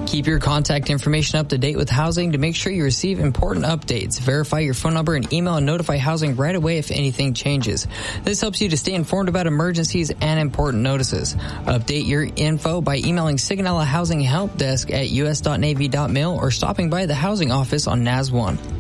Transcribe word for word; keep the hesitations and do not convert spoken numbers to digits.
Keep your contact information up to date with Housing to make sure you receive important updates. Verify your phone number and email and notify Housing right away if anything changes. This helps you to stay informed about emergencies and important notices. Update your info by emailing Sigonella Housing Help Desk at u s dot navy dot mil or stopping by the Housing office on N A S one.